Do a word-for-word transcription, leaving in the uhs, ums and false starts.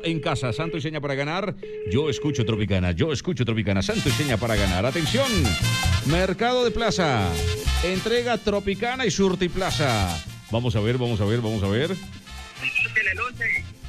uno en casa. Santo y seña para ganar. Yo escucho Tropicana. Yo escucho Tropicana. Santo y seña para ganar. Atención. Mercado de Plaza. Entrega Tropicana y Surtiplaza. Vamos a ver, vamos a ver, vamos a ver. El once.